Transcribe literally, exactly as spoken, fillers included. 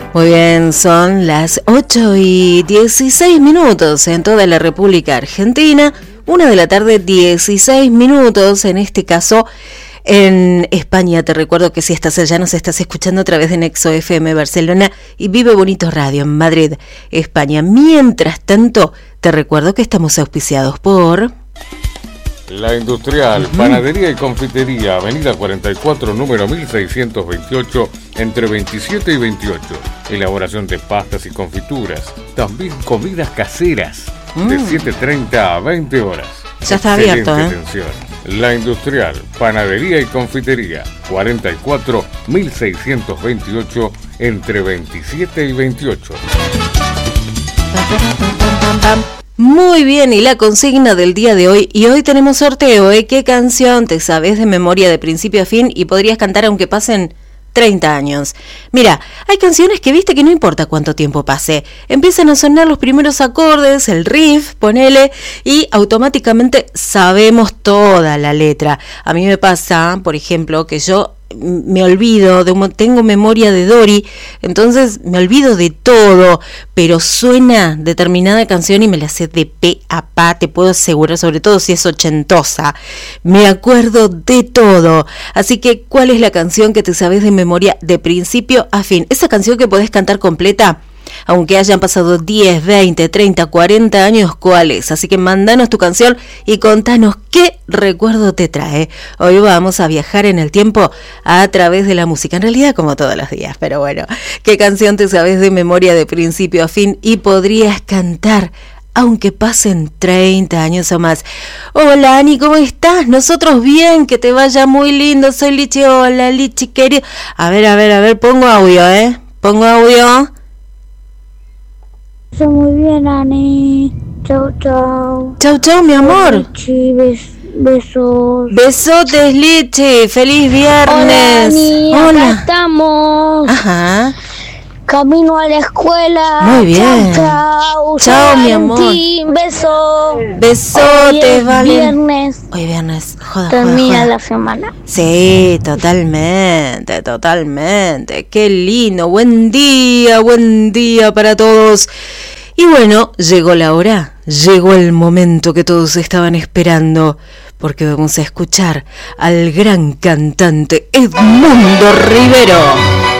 Muy bien, son las ocho y dieciséis minutos en toda la República Argentina, una de la tarde, dieciséis minutos, en este caso en España. Te recuerdo que si estás allá nos estás escuchando a través de Nexo F M Barcelona y Vive Bonito Radio en Madrid, España. Mientras tanto, te recuerdo que estamos auspiciados por... La Industrial, uh-huh. Panadería y Confitería, Avenida cuarenta y cuatro, número mil seiscientos veintiocho, entre veintisiete y veintiocho. Elaboración de pastas y confituras. También comidas caseras, mm. de siete treinta a veinte horas. Ya está Excelente abierto, ¿eh? Atención. La Industrial, Panadería y Confitería, cuarenta y cuatro, mil seiscientos veintiocho, entre veintisiete y veintiocho. Muy bien, y la consigna del día de hoy, y hoy tenemos sorteo, ¿eh? ¿Qué canción te sabes de memoria de principio a fin y podrías cantar aunque pasen treinta años? Mira, hay canciones que viste que no importa cuánto tiempo pase, empiezan a sonar los primeros acordes, el riff, ponele, y automáticamente sabemos toda la letra. A mí me pasa, por ejemplo, que yo me olvido, de un, tengo memoria de Dory, entonces me olvido de todo, pero suena determinada canción y me la sé de pe a pa, te puedo asegurar, sobre todo si es ochentosa, me acuerdo de todo. Así que, ¿cuál es la canción que te sabes de memoria de principio a fin? Esa canción que podés cantar completa, aunque hayan pasado diez, veinte, treinta, cuarenta años, ¿cuál es? Así que mandanos tu canción y contanos qué recuerdo te trae. Hoy vamos a viajar en el tiempo a través de la música, en realidad como todos los días, pero bueno, ¿qué canción te sabes de memoria de principio a fin y podrías cantar aunque pasen treinta años o más? Hola Ani, ¿cómo estás? Nosotros bien, que te vaya muy lindo, soy Lichi, hola Lichi querido. A ver, a ver, a ver, pongo audio, ¿eh? Pongo audio. Estoy muy bien, Ani. Chau, chau. Chau, chau, mi amor. Lichi, bes, besos. Besotes, Lichi. Feliz viernes. Hola, Ani. Hola. Acá estamos. Ajá. Camino a la escuela. Muy bien. Chau, chau. Chau, mi amor. Beso. Besotes, vale. Viernes. Hoy viernes. Joda, Termina joda, joda. la semana. Sí, totalmente, totalmente. Qué lindo. Buen día, buen día para todos. Y bueno, llegó la hora, llegó el momento que todos estaban esperando, porque vamos a escuchar al gran cantante Edmundo Rivero.